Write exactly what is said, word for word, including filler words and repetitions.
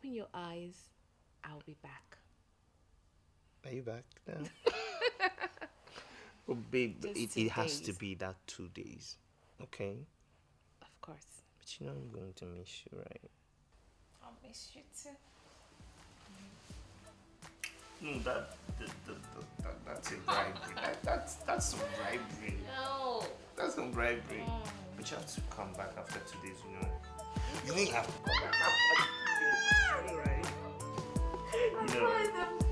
open your eyes. I'll be back. Are you back now? Oh, babe, Just it, two it has to days. be that two days. Okay? Of course. But you know I'm going to miss you, right? I'll miss you too. No, that, that, that, that that's a bribery. that, that's that's some bribery. No. That's some bribery. Mm. But you have to come back after two days, you know. You don't have to come back after two days. Right? You know.